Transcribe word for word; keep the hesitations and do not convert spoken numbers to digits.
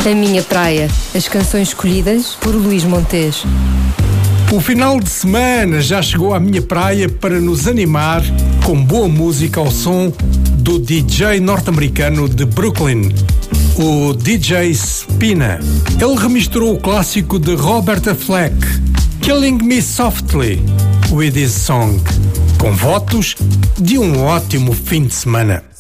A Minha Praia, as canções escolhidas por Luís Montes. O final de semana já chegou à minha praia para nos animar com boa música ao som do D J norte-americano de Brooklyn, o D J Spina. Ele remisturou o clássico de Roberta Flack, Killing Me Softly, with his song, com votos de um ótimo fim de semana.